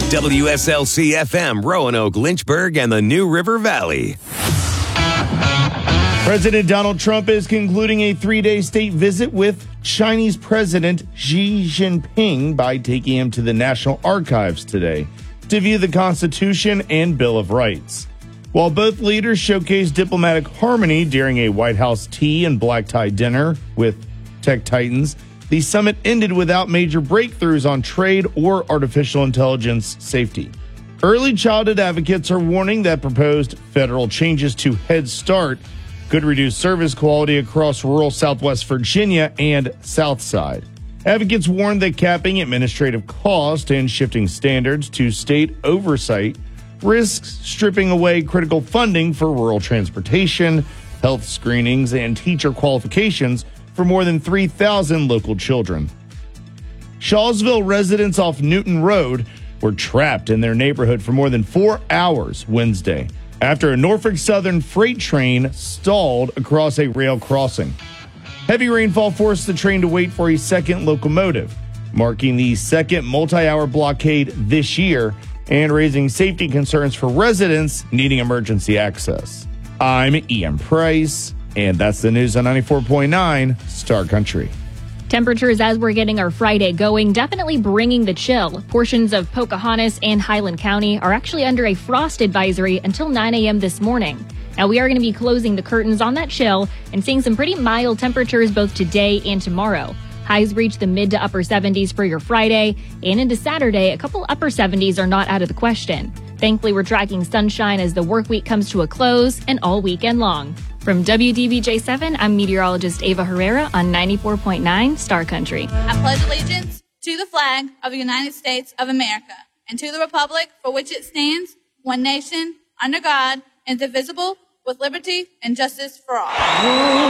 WSLC FM, Roanoke, Lynchburg, and the New River Valley. President Donald Trump is concluding a 3-day state visit with Chinese President Xi Jinping by taking him to the National Archives today to view the Constitution and Bill of Rights. While both leaders showcased diplomatic harmony during a White House tea and black tie dinner with tech titans, the summit ended without major breakthroughs on trade or artificial intelligence safety. Early childhood advocates are warning that proposed federal changes to Head Start could reduce service quality across rural Southwest Virginia and Southside. Advocates warn that capping administrative cost and shifting standards to state oversight risks stripping away critical funding for rural transportation, health screenings, and teacher qualifications for more than 3,000 local children. Shawsville residents off Newton Road were trapped in their neighborhood for more than 4 hours Wednesday after a Norfolk Southern freight train stalled across a rail crossing. Heavy rainfall forced the train to wait for a second locomotive, marking the second multi-hour blockade this year and raising safety concerns for residents needing emergency access. I'm Ian Price, and that's the news on 94.9 Star Country. Temperatures as we're getting our Friday going, definitely bringing the chill. Portions of Pocahontas and Highland County are actually under a frost advisory until 9 a.m. this morning. Now, we are going to be closing the curtains on that chill and seeing some pretty mild temperatures both today and tomorrow. Highs reach the mid to upper 70s for your Friday, and into Saturday, a couple upper 70s are not out of the question. Thankfully, we're tracking sunshine as the work week comes to a close and all weekend long. From WDBJ7, I'm meteorologist Ava Herrera on 94.9 Star Country. I pledge allegiance to the flag of the United States of America and to the republic for which it stands, one nation, under God, indivisible, with liberty and justice for all.